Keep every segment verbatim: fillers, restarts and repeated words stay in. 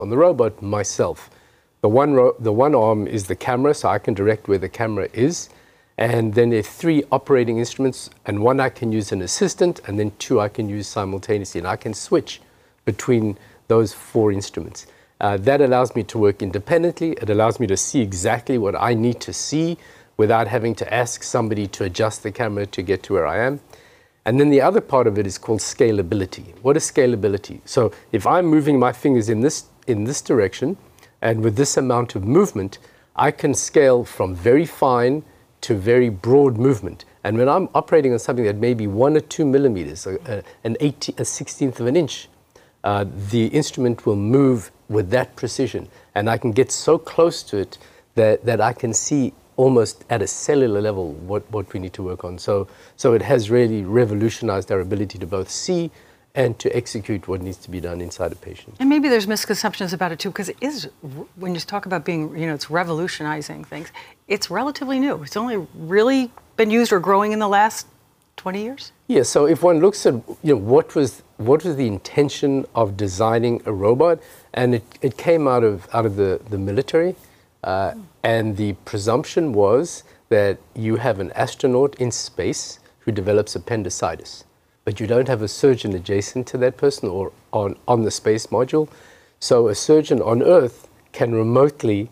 On the robot, myself. The one, ro the one arm is the camera, so I can direct where the camera is. And then there are three operating instruments, and one I can use an assistant, and then two I can use simultaneously. And I can switch between those four instruments. Uh, that allows me to work independently. It allows me to see exactly what I need to see without having to ask somebody to adjust the camera to get to where I am. And then the other part of it is called scalability. What is scalability? So if I'm moving my fingers in this, in this direction, and with this amount of movement, I can scale from very fine to very broad movement. And when I'm operating on something that may be one or two millimeters, a, a, an eighty, a sixteenth of an inch, uh, the instrument will move with that precision. And I can get so close to it that, that I can see almost at a cellular level what, what we need to work on. So, so it has really revolutionized our ability to both see and to execute what needs to be done inside a patient. And maybe there's misconceptions about it too, because it is, when you talk about being, you know, it's revolutionizing things, it's relatively new. It's only really been used or growing in the last twenty years? Yeah, so if one looks at, you know, what was, what was the intention of designing a robot, and it, it came out of, out of the, the military, uh, mm. and the presumption was that you have an astronaut in space who develops appendicitis, but you don't have a surgeon adjacent to that person or on, on the space module. So a surgeon on Earth can remotely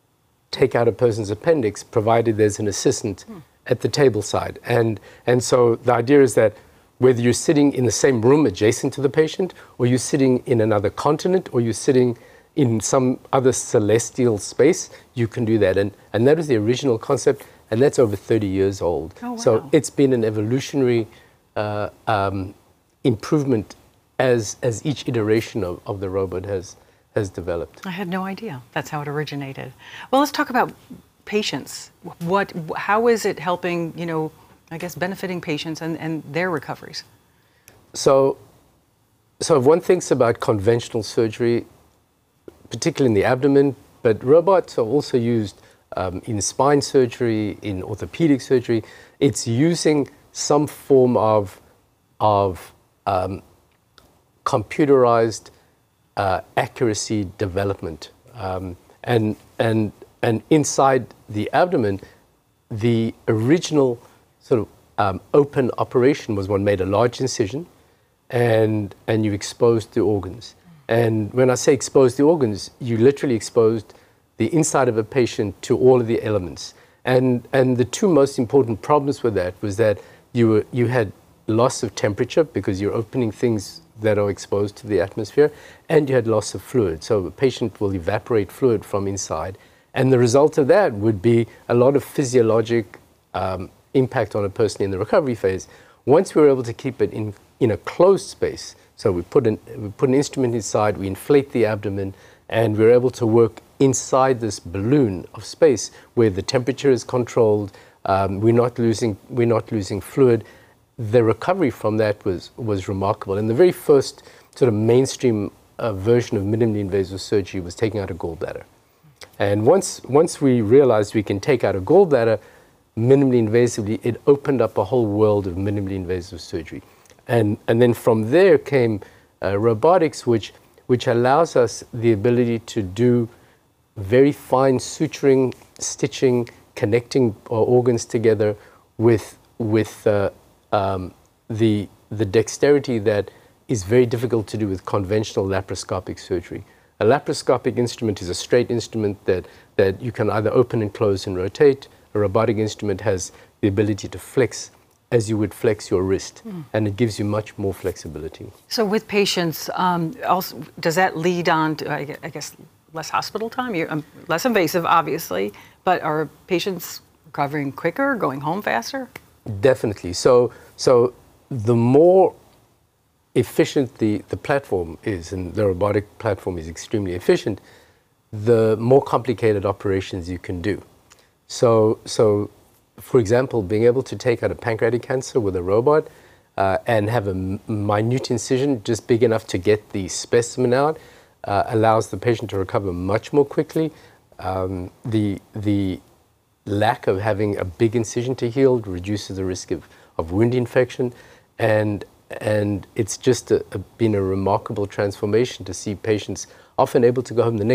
take out a person's appendix, provided there's an assistant hmm. at the table side. And, and so the idea is that whether you're sitting in the same room adjacent to the patient, or you're sitting in another continent, or you're sitting in some other celestial space, you can do that. And, and that was the original concept, and that's over thirty years old. Oh, wow. So it's been an evolutionary Uh, um, improvement as as each iteration of, of the robot has has developed. I had no idea that's how it originated. Well, let's talk about patients. What, how is it helping, you know, I guess benefiting patients and, and their recoveries? So, so if one thinks about conventional surgery, particularly in the abdomen, but robots are also used um, in spine surgery, in orthopedic surgery. It's using some form of, of um, computerized uh, accuracy development. Um, and, and, and inside the abdomen, the original sort of um, open operation was one made a large incision and, and you exposed the organs. And when I say exposed the organs, you literally exposed the inside of a patient to all of the elements. And, and the two most important problems with that was that You, were, you had loss of temperature because you're opening things that are exposed to the atmosphere, and you had loss of fluid. So the patient will evaporate fluid from inside. And the result of that would be a lot of physiologic um, impact on a person in the recovery phase. Once we were able to keep it in, in a closed space, so we put, an, we put an instrument inside, we inflate the abdomen, and we're able to work inside this balloon of space where the temperature is controlled. Um, we're not losing, we're not losing fluid. The recovery from that was, was remarkable. And the very first sort of mainstream uh, version of minimally invasive surgery was taking out a gallbladder. And once, once we realized we can take out a gallbladder minimally invasively, it opened up a whole world of minimally invasive surgery. And, and then from there came uh, robotics, which, which allows us the ability to do very fine suturing, stitching, connecting our organs together with, with uh, um, the, the dexterity that is very difficult to do with conventional laparoscopic surgery. A laparoscopic instrument is a straight instrument that, that you can either open and close and rotate. A robotic instrument has the ability to flex as you would flex your wrist, mm. and it gives you much more flexibility. So with patients, um, also, does that lead on to, I guess, less hospital time? You're um, less invasive, obviously, but are patients recovering quicker, going home faster? Definitely. So, so the more efficient the, the platform is, and the robotic platform is extremely efficient, the more complicated operations you can do. So, so for example, being able to take out a pancreatic cancer with a robot uh, and have a m minute incision just big enough to get the specimen out uh, allows the patient to recover much more quickly. Um, the, the lack of having a big incision to heal reduces the risk of, of wound infection, and, and it's just a, a, been a remarkable transformation to see patients often able to go home the next